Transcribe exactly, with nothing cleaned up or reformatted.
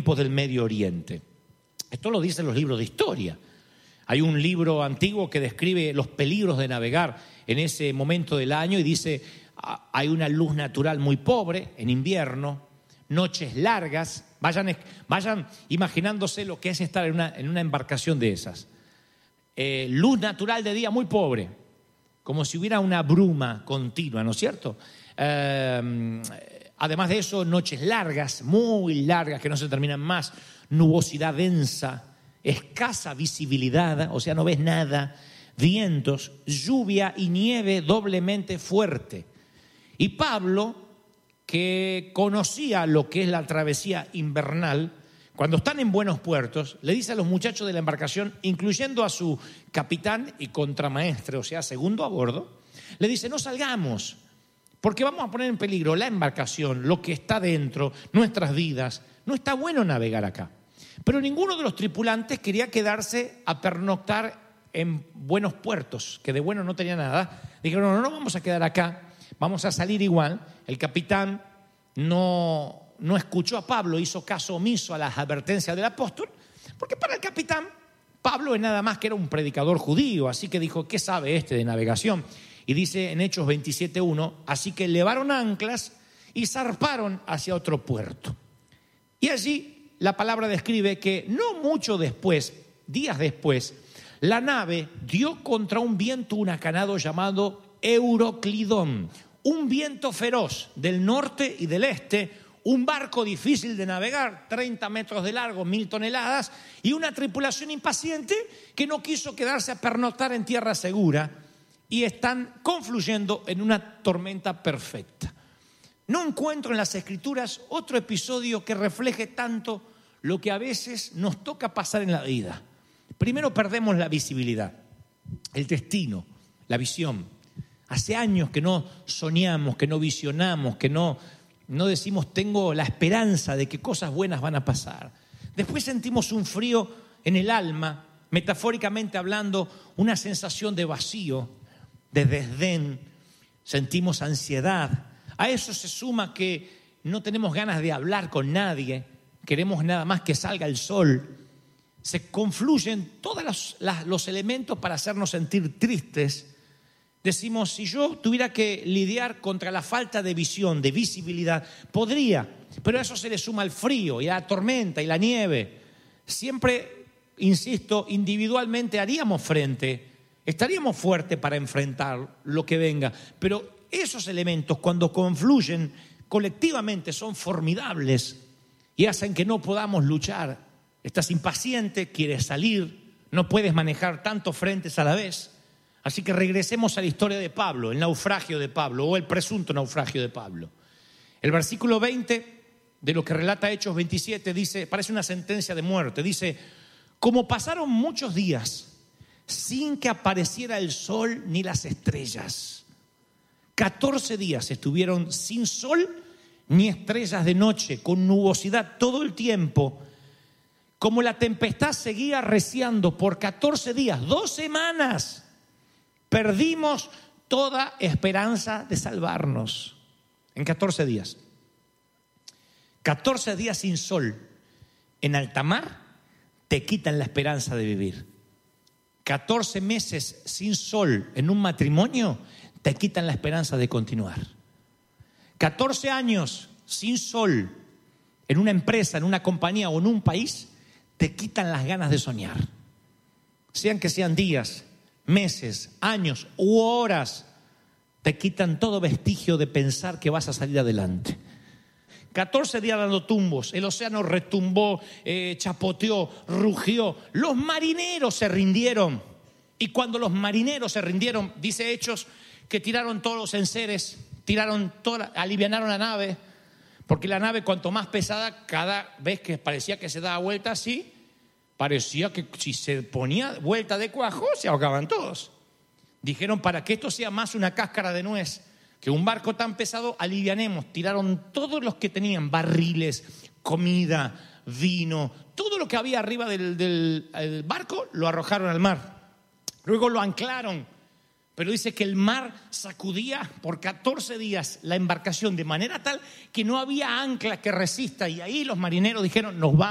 tiempos del Medio Oriente. Esto lo dicen los libros de historia. Hay un libro antiguo que describe los peligros de navegar en ese momento del año y dice, hay una luz natural muy pobre en invierno, noches largas. Vayan, vayan imaginándose lo que es estar en una, en una embarcación de esas. Eh, luz natural de día muy pobre, como si hubiera una bruma continua, ¿no es cierto? Eh, además de eso, noches largas, muy largas, que no se terminan más, nubosidad densa, escasa visibilidad, o sea, no ves nada, vientos, lluvia y nieve doblemente fuerte. Y Pablo, que conocía lo que es la travesía invernal, cuando están en buenos puertos, le dice a los muchachos de la embarcación, incluyendo a su capitán y contramaestre, o sea, segundo a bordo, le dice, no salgamos, porque vamos a poner en peligro la embarcación, lo que está dentro, nuestras vidas. No está bueno navegar acá. Pero ninguno de los tripulantes quería quedarse a pernoctar en buenos puertos, que de bueno no tenía nada. Dijeron, no, no, no vamos a quedar acá, vamos a salir igual. El capitán no, no escuchó a Pablo, hizo caso omiso a las advertencias del apóstol, porque para el capitán, Pablo es nada más que era un predicador judío, así que dijo, ¿qué sabe este de navegación? Y dice en Hechos veintisiete uno, así que levaron anclas y zarparon hacia otro puerto. Y allí la palabra describe que no mucho después, días después, la nave dio contra un viento huracanado llamado Euroclidón, un viento feroz del norte y del este, un barco difícil de navegar, treinta metros de largo, mil toneladas, y una tripulación impaciente que no quiso quedarse a pernoctar en tierra segura, y están confluyendo en una tormenta perfecta. No encuentro en las Escrituras otro episodio que refleje tanto lo que a veces nos toca pasar en la vida. Primero perdemos la visibilidad, el destino, la visión. Hace años que no soñamos, que no visionamos, que no, no decimos tengo la esperanza de que cosas buenas van a pasar. Después sentimos un frío en el alma, metafóricamente hablando, una sensación de vacío, de desdén, sentimos ansiedad. A eso se suma que no tenemos ganas de hablar con nadie, queremos nada más que salga el sol. Se confluyen todos los, las, los elementos para hacernos sentir tristes. Decimos, si yo tuviera que lidiar contra la falta de visión, de visibilidad, podría, pero a eso se le suma el frío y la tormenta y la nieve. Siempre, insisto, individualmente haríamos frente, estaríamos fuertes para enfrentar lo que venga, pero esos elementos cuando confluyen colectivamente son formidables y hacen que no podamos luchar. Estás impaciente, quieres salir, no puedes manejar tantos frentes a la vez. Así que regresemos a la historia de Pablo, el naufragio de Pablo o el presunto naufragio de Pablo. El versículo veinte de lo que relata Hechos veintisiete dice, parece una sentencia de muerte, dice, como pasaron muchos días sin que apareciera el sol ni las estrellas. catorce días estuvieron sin sol ni estrellas de noche, con nubosidad todo el tiempo. Como la tempestad seguía arreciando por catorce días, dos semanas, perdimos toda esperanza de salvarnos. En catorce días. catorce días sin sol en alta mar te quitan la esperanza de vivir. catorce meses sin sol en un matrimonio te quitan la esperanza de continuar. catorce años sin sol en una empresa, en una compañía o en un país te quitan las ganas de soñar. Sean que sean días, meses, años u horas, te quitan todo vestigio de pensar que vas a salir adelante. catorce días dando tumbos, el océano retumbó, eh, chapoteó, rugió, los marineros se rindieron. Y cuando los marineros se rindieron, dice Hechos, que tiraron todos los enseres, tiraron toda, alivianaron la nave, porque la nave cuanto más pesada, cada vez que parecía que se daba vuelta así, parecía que si se ponía vuelta de cuajo, se ahogaban todos. Dijeron, para que esto sea más una cáscara de nuez que un barco tan pesado, alivianemos. Tiraron todos los que tenían barriles, comida, vino, todo lo que había arriba del, del, del barco, lo arrojaron al mar. Luego lo anclaron, pero dice que el mar sacudía por catorce días la embarcación de manera tal que no había ancla que resista. Y ahí los marineros dijeron, nos vamos.